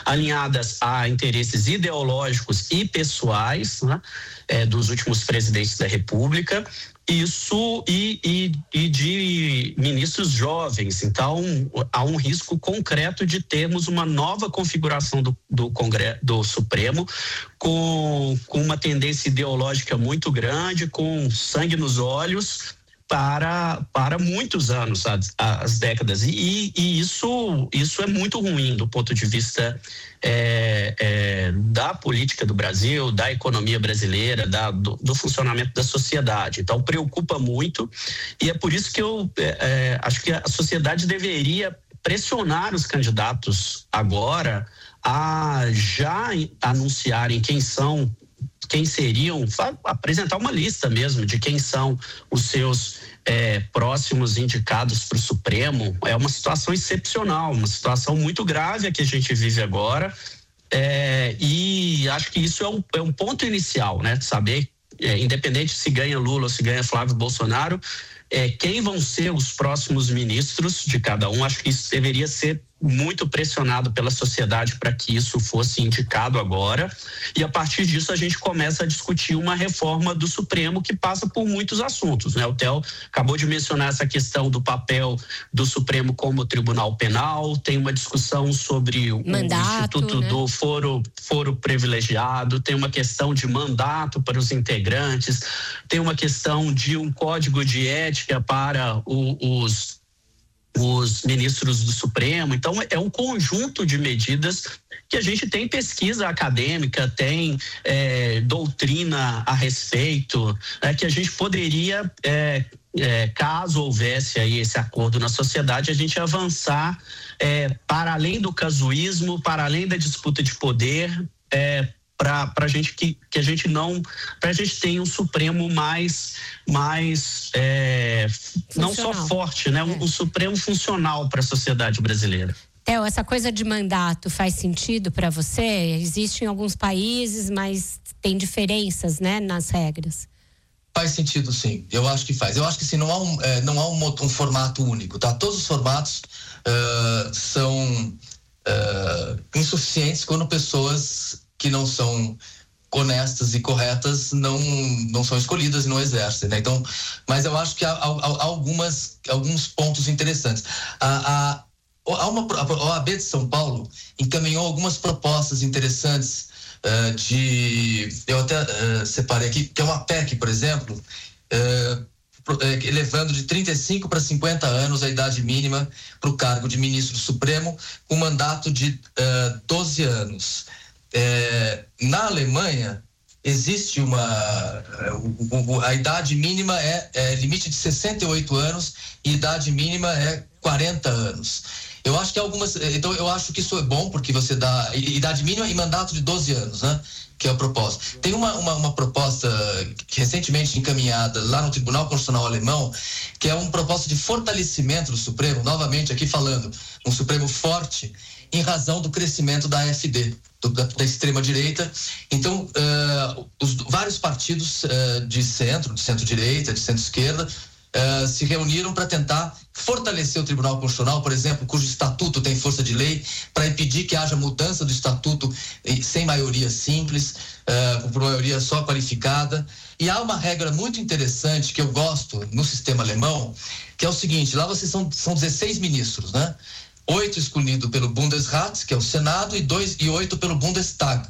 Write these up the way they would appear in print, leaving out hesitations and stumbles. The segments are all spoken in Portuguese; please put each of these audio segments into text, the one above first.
alinhadas a interesses ideológicos e pessoais, né, dos últimos presidentes da República. Isso e de ministros jovens. Então, há um risco concreto de termos uma nova configuração do Congresso, do Supremo, com uma tendência ideológica muito grande, com sangue nos olhos, para muitos anos, as décadas. E isso é muito ruim do ponto de vista da política do Brasil, da economia brasileira, do funcionamento da sociedade. Então, preocupa muito, e é por isso que eu acho que a sociedade deveria pressionar os candidatos agora a já anunciarem quem seriam, apresentar uma lista mesmo de quem são os seus próximos indicados para o Supremo. É uma situação excepcional, uma situação muito grave a que a gente vive agora, e acho que isso é um ponto inicial, né? De saber, independente se ganha Lula ou se ganha Flávio Bolsonaro, quem vão ser os próximos ministros de cada um. Acho que isso deveria ser muito pressionado pela sociedade para que isso fosse indicado agora, e a partir disso a gente começa a discutir uma reforma do Supremo que passa por muitos assuntos, né? O Theo acabou de mencionar essa questão do papel do Supremo como Tribunal Penal, tem uma discussão sobre o Instituto, né, do foro privilegiado, tem uma questão de mandato para os integrantes, tem uma questão de um código de ética para os ministros do Supremo. Então, é um conjunto de medidas que a gente tem pesquisa acadêmica, tem doutrina a respeito, que a gente poderia, caso houvesse aí esse acordo na sociedade, a gente avançar para além do casuísmo, para além da disputa de poder, para a gente que a gente não, para a gente ter um Supremo mais não só forte, né? Um Supremo funcional para a sociedade brasileira. Theo, essa coisa de mandato faz sentido para você? Existe em alguns países, mas tem diferenças, né, nas regras. Faz sentido, sim. Eu acho que faz. Eu acho que sim, não há um formato único, tá? Todos os formatos são insuficientes quando pessoas que não são honestas e corretas não são escolhidas e não exercem, né? Então, mas eu acho que há alguns pontos interessantes. A OAB de São Paulo encaminhou algumas propostas interessantes, eu até separei aqui, que é uma PEC, por exemplo, elevando de 35 para 50 anos a idade mínima para o cargo de ministro supremo, com mandato de 12 anos. Na Alemanha existe a idade mínima limite de 68 anos e idade mínima é 40 anos. Eu acho que então eu acho que isso é bom, porque você dá idade mínima e mandato de 12 anos, né? Que é a proposta. Tem uma proposta recentemente encaminhada lá no Tribunal Constitucional Alemão, que é uma proposta de fortalecimento do Supremo, novamente aqui falando, um Supremo forte, em razão do crescimento da AfD, da extrema-direita. Então, vários partidos de centro-direita, de centro-esquerda, se reuniram para tentar fortalecer o Tribunal Constitucional, por exemplo, cujo estatuto tem força de lei, para impedir que haja mudança do estatuto sem maioria simples, por maioria só qualificada. E há uma regra muito interessante que eu gosto no sistema alemão, que é o seguinte: lá vocês são 16 ministros, né? 8 escolhidos pelo Bundesrat, que é o Senado, e 8 pelo Bundestag.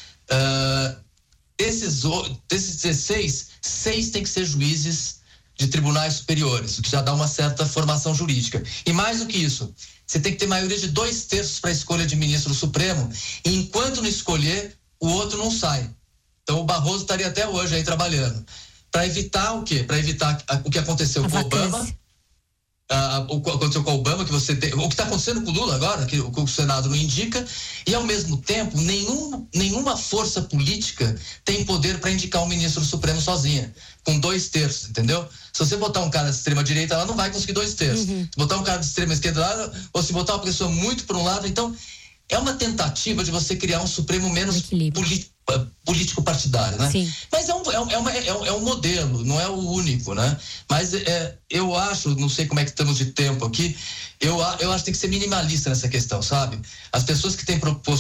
Desses 16, 6 têm que ser juízes de tribunais superiores, o que já dá uma certa formação jurídica. E mais do que isso, você tem que ter maioria de 2/3 para a escolha de ministro supremo, e enquanto não escolher, o outro não sai. Então o Barroso estaria até hoje aí trabalhando. Para evitar o quê? Para evitar o que aconteceu com o Obama. O que aconteceu com o Obama, o que está acontecendo com o Lula agora, que o Senado não indica, e ao mesmo tempo nenhuma força política tem poder para indicar um ministro supremo sozinha, com 2/3, entendeu? Se você botar um cara de extrema direita, ela não vai conseguir 2/3. Se botar um cara de extrema esquerda lá, ou se botar uma pessoa muito por um lado, então é uma tentativa de você criar um Supremo menos político partidário, né? Sim. Mas é um modelo, não é o único, né? Mas eu acho, não sei como é que estamos de tempo aqui, eu acho que tem que ser minimalista nessa questão, sabe? As pessoas que têm